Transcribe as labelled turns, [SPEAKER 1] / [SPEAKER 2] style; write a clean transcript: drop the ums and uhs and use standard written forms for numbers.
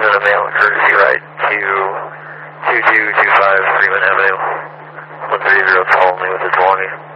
[SPEAKER 1] given a mail courtesy ride to 2225 Freeman Avenue. 130 only with his belongings.